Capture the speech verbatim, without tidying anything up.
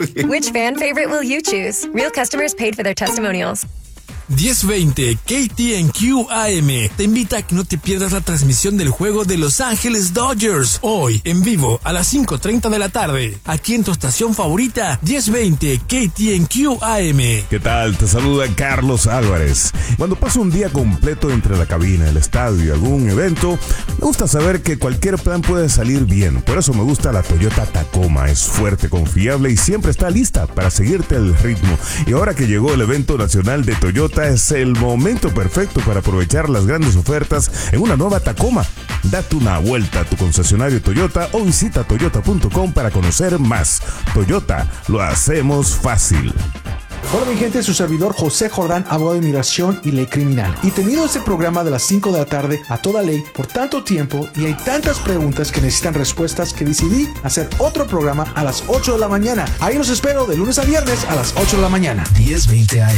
Which fan favorite will you choose? Real customers paid for their testimonials. diez veinte K T N Q A M te invita a que no te pierdas la transmisión del juego de Los Ángeles Dodgers hoy en vivo a las cinco treinta de la tarde aquí en tu estación favorita diez veinte K T N Q A M. ¿Qué tal? Te saluda Carlos Álvarez. Cuando paso un día completo entre la cabina, el estadio y algún evento, me gusta saber que cualquier plan puede salir bien. Por eso me gusta la Toyota Tacoma. Es fuerte, confiable y siempre está lista para seguirte el ritmo. Y ahora que llegó el evento nacional de Toyota, es el momento perfecto para aprovechar las grandes ofertas en una nueva Tacoma. Date una vuelta a tu concesionario Toyota o visita toyota punto com para conocer más. Toyota, lo hacemos fácil. Hola mi gente, su servidor José Jordán, abogado de inmigración y ley criminal. Y tenido este programa de las cinco de la tarde a toda ley por tanto tiempo y hay tantas preguntas que necesitan respuestas que decidí hacer otro programa a las ocho de la mañana. Ahí los espero de lunes a viernes a las ocho de la mañana. diez veinte A M.